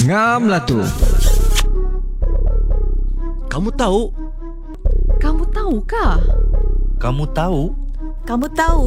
Ngam lah tu. Kamu tahu? Kamu tahu kah? Kamu tahu? Kamu tahu?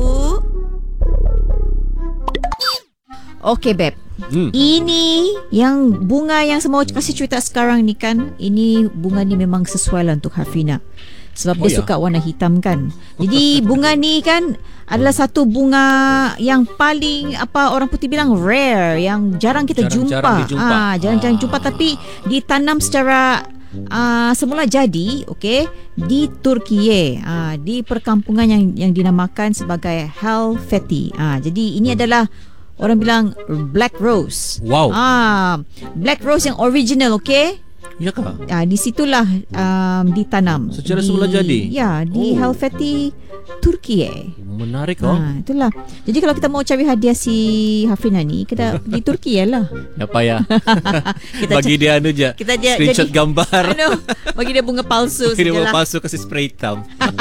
Okey, Beb. Ini yang bunga yang semua kasih cerita sekarang ni kan, ini bunga ni memang sesuai lah untuk Hafina. Sebab dia suka warna hitam kan. Jadi bunga ni kan adalah satu bunga yang paling orang putih bilang rare, yang jarang kita jumpa. Jarang-jarang jumpa, tapi ditanam secara semula jadi di Turki, di perkampungan yang dinamakan sebagai Halfeti. Jadi ini adalah orang bilang black rose. Wow. Black rose yang original, Ya kah? di situlah ditanam. Secara semula jadi? Ya, di Halfeti, Turki. Menarik Itulah. Jadi kalau kita mau cari hadiah si Hafina ni, kita di Turki lah. Tak payah. Bagi dia je. Screenshot jadi, gambar. Bagi dia bunga palsu. Bagi dia bunga palsu, kasih spray hitam.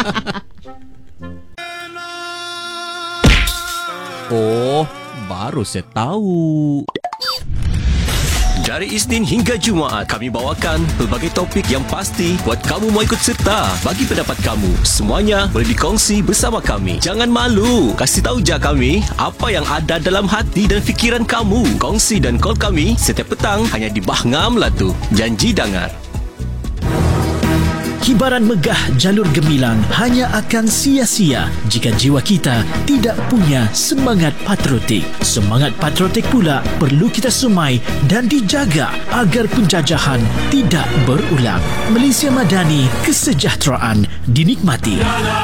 Oh, baru saya tahu. Dari Isnin hingga Jumaat, kami bawakan pelbagai topik yang pasti buat kamu mau ikut serta. Bagi pendapat kamu, semuanya boleh dikongsi bersama kami. Jangan malu, kasih tahu je kami apa yang ada dalam hati dan fikiran kamu. Kongsi dan call kami setiap petang hanya di Bahngam lah tu. Janji dengar. Hibaran megah jalur gemilang hanya akan sia-sia jika jiwa kita tidak punya semangat patriotik. Semangat patriotik pula perlu kita semai dan dijaga agar penjajahan tidak berulang. Malaysia Madani, kesejahteraan dinikmati.